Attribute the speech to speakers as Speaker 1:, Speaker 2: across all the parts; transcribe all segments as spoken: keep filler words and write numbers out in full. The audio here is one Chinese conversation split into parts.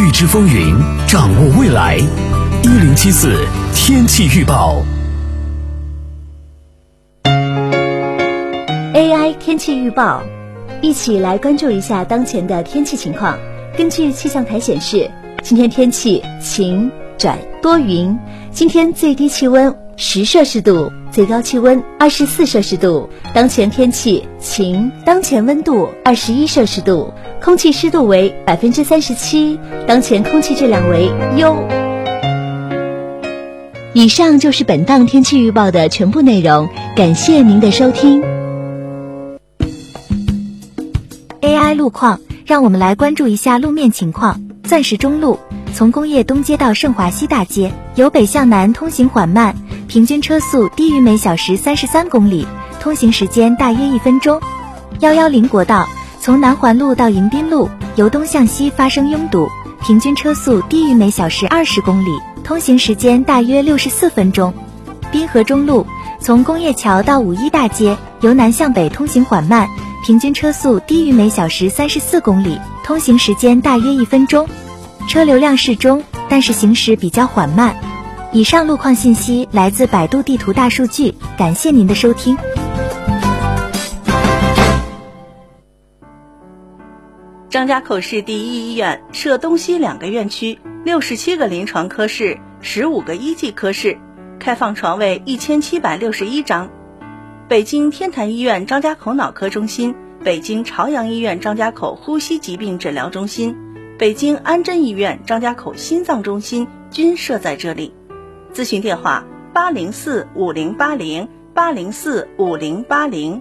Speaker 1: 预知风云，掌握未来。一零七四天气预报。
Speaker 2: A I 天气预报，一起来关注一下当前的天气情况。根据气象台显示，今天天气晴转多云，今天最低气温十摄氏度，最高气温二十四摄氏度。当前天气晴，当前温度二十一摄氏度，空气湿度为百分之三十七，当前空气质量为优。以上就是本档天气预报的全部内容，感谢您的收听。
Speaker 3: A I 路况，让我们来关注一下路面情况。钻石中路从工业东街到盛华西大街，由北向南通行缓慢，平均车速低于每小时三十三公里，通行时间大约一分钟。一一零国道从南环路到迎宾路，由东向西发生拥堵，平均车速低于每小时二十公里，通行时间大约六十四分钟。滨河中路从工业桥到五一大街，由南向北通行缓慢，平均车速低于每小时三十四公里，通行时间大约一分钟。车流量适中，但是行驶比较缓慢。以上路况信息来自百度地图大数据，感谢您的收听。
Speaker 4: 张家口市第一医院设东西两个院区，六十七个临床科室，十五个一技科室，开放床位一千七百六十一张。北京天坛医院张家口脑科中心、北京朝阳医院张家口呼吸疾病诊疗中心、北京安贞医院张家口心脏中心均设在这里。咨询电话八零四五零八零八零四五零八零。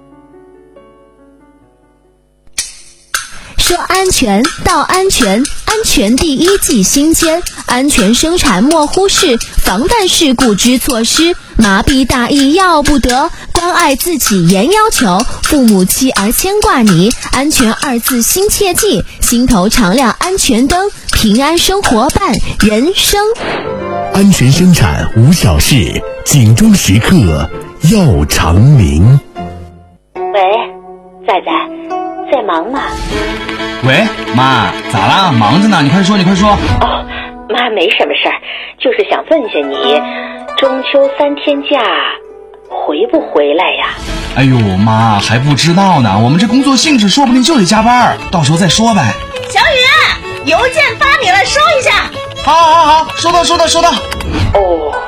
Speaker 5: 说安全到安全，安全第一记心间，安全生产莫忽视，防范事故知措施，麻痹大意要不得，关爱自己严要求，父母妻儿牵挂你，安全二字心切记，心头常亮安全灯，平安生活伴人生。
Speaker 1: 安全生产无小事，警钟时刻要长鸣。
Speaker 6: 喂，仔仔，在忙吗？
Speaker 7: 喂，妈，咋啦？忙着呢，你快说，你快说。
Speaker 6: 哦，妈没什么事儿，就是想问下你，中秋三天假回不回来呀？
Speaker 7: 哎呦，妈还不知道呢，我们这工作性质说不定就得加班，到时候再说呗。
Speaker 8: 小雨，邮件发你了，收一下。
Speaker 7: 好好好，收到收到收到。
Speaker 6: 哦。